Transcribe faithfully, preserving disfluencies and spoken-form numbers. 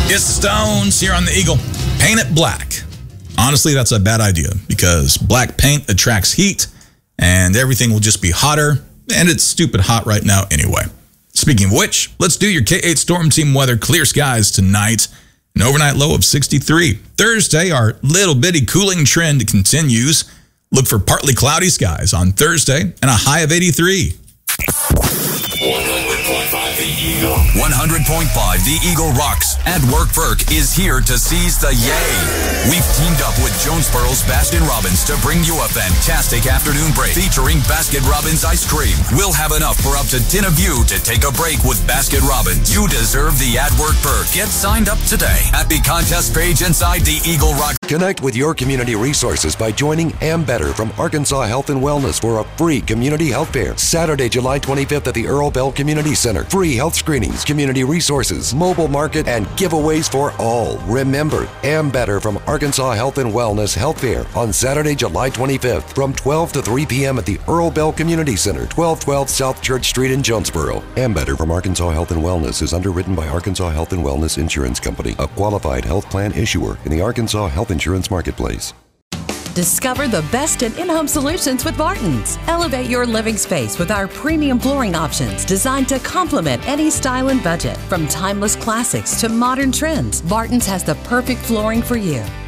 It's the Stones here on the Eagle. Paint it black. Honestly, that's a bad idea because black paint attracts heat and everything will just be hotter, and it's stupid hot right now anyway. Speaking of which, let's do your K eight Storm Team weather. Clear skies tonight, an overnight low of sixty-three. Thursday, our little bitty cooling trend continues. Look for partly cloudy skies on Thursday and a high of eighty-three. one hundred point five The Eagle. one hundred point five The Eagle rocks. And Work Perk is here to seize the yay. We've teamed up with Jonesboro's Baskin Robbins to bring you a fantastic afternoon break featuring Baskin Robbins ice cream. We'll have enough for up to ten of you to take a break with Baskin Robbins. You deserve the At Work Perk. Get signed up today at the contest page inside the Eagle Rock. Connect with your community resources by joining Ambetter from Arkansas Health and Wellness for a free community health fair. Saturday, July twenty-fifth at the Earl Bell Community Center. Free health screenings, community resources, mobile market, and giveaways for all. Remember, Ambetter from Arkansas Health and Wellness Health Fair on Saturday, July twenty-fifth from twelve to three p.m. at the Earl Bell Community Center, twelve twelve South Church Street in Jonesboro. Ambetter from Arkansas Health and Wellness is underwritten by Arkansas Health and Wellness Insurance Company, a qualified health plan issuer in the Arkansas Health Insurance Marketplace. Discover the best in in-home solutions with Barton's. Elevate your living space with our premium flooring options designed to complement any style and budget. From timeless classics to modern trends, Barton's has the perfect flooring for you.